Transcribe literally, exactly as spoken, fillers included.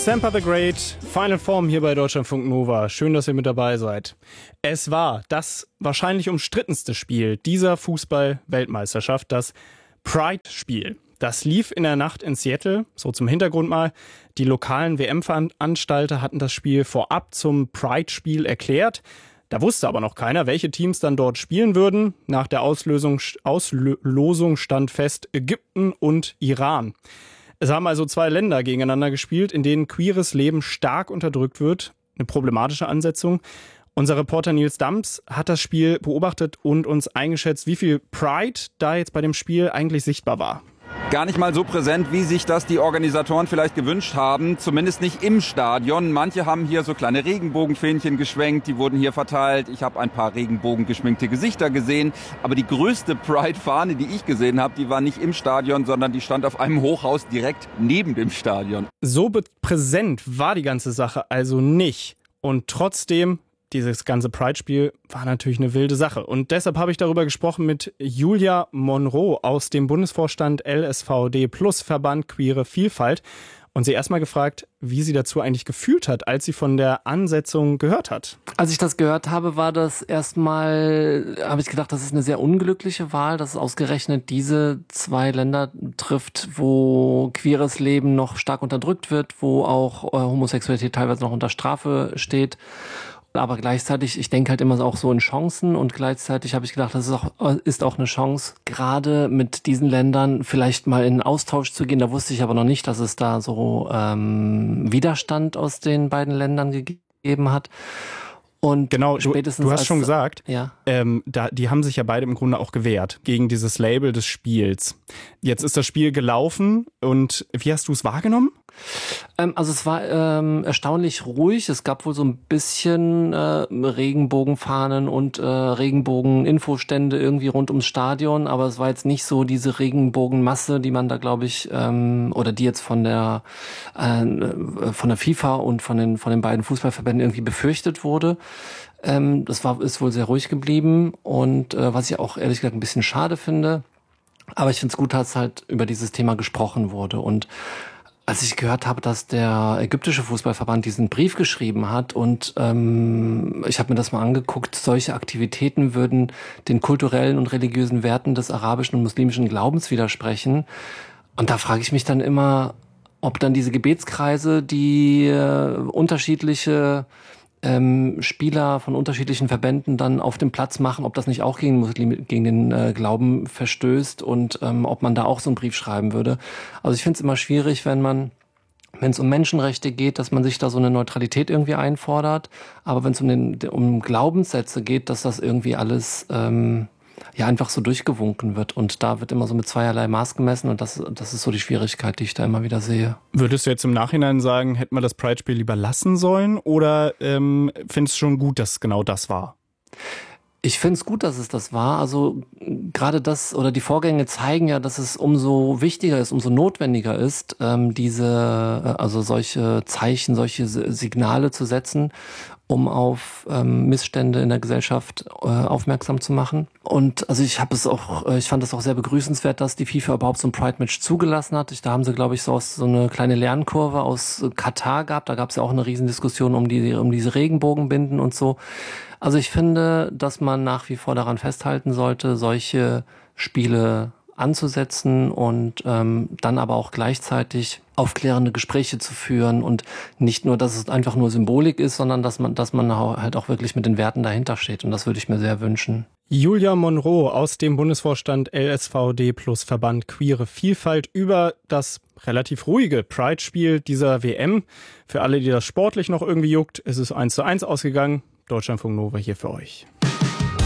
Sampa the Great, Final Form hier bei Deutschlandfunk Nova. Schön, dass ihr mit dabei seid. Es war das wahrscheinlich umstrittenste Spiel dieser Fußball-Weltmeisterschaft, das Pride-Spiel. Das lief in der Nacht in Seattle, so zum Hintergrund mal. Die lokalen W M-Veranstalter hatten das Spiel vorab zum Pride-Spiel erklärt. Da wusste aber noch keiner, welche Teams dann dort spielen würden. Nach der Auslösung, Auslosung stand fest Ägypten und Iran. Es haben also zwei Länder gegeneinander gespielt, in denen queeres Leben stark unterdrückt wird. Eine problematische Ansetzung. Unser Reporter Nils Dams hat das Spiel beobachtet und uns eingeschätzt, wie viel Pride da jetzt bei dem Spiel eigentlich sichtbar war. Gar nicht mal so präsent, wie sich das die Organisatoren vielleicht gewünscht haben. Zumindest nicht im Stadion. Manche haben hier so kleine Regenbogenfähnchen geschwenkt, die wurden hier verteilt. Ich habe ein paar regenbogengeschminkte Gesichter gesehen. Aber die größte Pride-Fahne, die ich gesehen habe, die war nicht im Stadion, sondern die stand auf einem Hochhaus direkt neben dem Stadion. So präsent war die ganze Sache also nicht. Und trotzdem, dieses ganze Pride-Spiel war natürlich eine wilde Sache. Und deshalb habe ich darüber gesprochen mit Julia Monroe aus dem Bundesvorstand L S V D Plus Verband Queere Vielfalt. Und sie erstmal gefragt, wie sie dazu eigentlich gefühlt hat, als sie von der Ansetzung gehört hat. Als ich das gehört habe, war das erstmal, habe ich gedacht, das ist eine sehr unglückliche Wahl, dass es ausgerechnet diese zwei Länder trifft, wo queeres Leben noch stark unterdrückt wird, wo auch äh, Homosexualität teilweise noch unter Strafe steht. Aber gleichzeitig, ich denke halt immer auch so in Chancen und gleichzeitig habe ich gedacht, das ist auch, ist auch eine Chance, gerade mit diesen Ländern vielleicht mal in Austausch zu gehen. Da wusste ich aber noch nicht, dass es da so ähm, Widerstand aus den beiden Ländern gegeben hat. Und genau, du, spätestens du hast als, schon gesagt, ja. ähm, da, die haben sich ja beide im Grunde auch gewehrt gegen dieses Label des Spiels. Jetzt ist das Spiel gelaufen und wie hast du es wahrgenommen? Ähm, also es war ähm, erstaunlich ruhig. Es gab wohl so ein bisschen äh, Regenbogenfahnen und äh, Regenbogen-Infostände irgendwie rund ums Stadion, aber es war jetzt nicht so diese Regenbogenmasse, die man da, glaube ich, ähm, oder die jetzt von der äh, von der FIFA und von den von den beiden Fußballverbänden irgendwie befürchtet wurde. Ähm, das war ist wohl sehr ruhig geblieben und äh, was ich auch ehrlich gesagt ein bisschen schade finde. Aber ich finde es gut, dass halt über dieses Thema gesprochen wurde. Und als ich gehört habe, dass der ägyptische Fußballverband diesen Brief geschrieben hat und ähm, ich habe mir das mal angeguckt, solche Aktivitäten würden den kulturellen und religiösen Werten des arabischen und muslimischen Glaubens widersprechen. Und da frage ich mich dann immer, ob dann diese Gebetskreise, die äh, unterschiedliche ähm, Spieler von unterschiedlichen Verbänden dann auf dem Platz machen, ob das nicht auch gegen, Muslim, gegen den äh, Glauben verstößt und ähm, ob man da auch so einen Brief schreiben würde. Also ich finde es immer schwierig, wenn man, wenn es um Menschenrechte geht, dass man sich da so eine Neutralität irgendwie einfordert, aber wenn es um, den, um Glaubenssätze geht, dass das irgendwie alles ähm, ja einfach so durchgewunken wird und da wird immer so mit zweierlei Maß gemessen und das, das ist so die Schwierigkeit, die ich da immer wieder sehe. Würdest du jetzt im Nachhinein sagen, hätte man das Pride-Spiel lieber lassen sollen oder ähm, findest du schon gut, dass genau das war? Ich finde es gut, dass es das war. Also gerade das oder die Vorgänge zeigen ja, dass es umso wichtiger ist, umso notwendiger ist, ähm, diese, also solche Zeichen, solche Signale zu setzen, um auf ähm, Missstände in der Gesellschaft äh, aufmerksam zu machen. Und also ich habe es auch, äh, ich fand es auch sehr begrüßenswert, dass die FIFA überhaupt so ein Pride-Match zugelassen hat. Ich, da haben sie, glaube ich, so, aus, so eine kleine Lernkurve aus Katar gehabt. Da gab es ja auch eine Riesendiskussion um die, um diese Regenbogenbinden und so. Also ich finde, dass man nach wie vor daran festhalten sollte, solche Spiele anzusetzen und ähm, dann aber auch gleichzeitig aufklärende Gespräche zu führen und nicht nur, dass es einfach nur Symbolik ist, sondern dass man, dass man halt auch wirklich mit den Werten dahinter steht und das würde ich mir sehr wünschen. Julia Monroe aus dem Bundesvorstand L S V D Plus Verband Queere Vielfalt über das relativ ruhige Pride-Spiel dieser W M. Für alle, die das sportlich noch irgendwie juckt, ist es eins zu eins ausgegangen. Deutschlandfunk Nova hier für euch.